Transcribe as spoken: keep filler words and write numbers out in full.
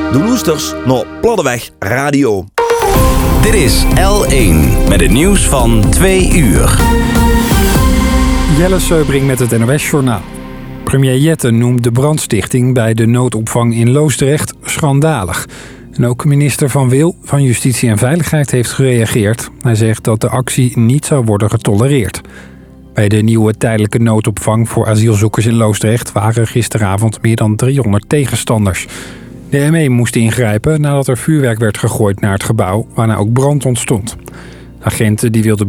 De Loesters naar Platteweg Radio. Dit is L één met het nieuws van twee uur. Jelle Seubring met het N O S-journaal. Premier Jette noemt de brandstichting bij de noodopvang in Loosdrecht schandalig. En ook minister Van Wil van Justitie en Veiligheid heeft gereageerd. Hij zegt dat de actie niet zou worden getolereerd. Bij de nieuwe tijdelijke noodopvang voor asielzoekers in Loosdrecht waren gisteravond meer dan driehonderd tegenstanders. De M E moest ingrijpen nadat er vuurwerk werd gegooid naar het gebouw, waarna ook brand ontstond. Agenten die wilden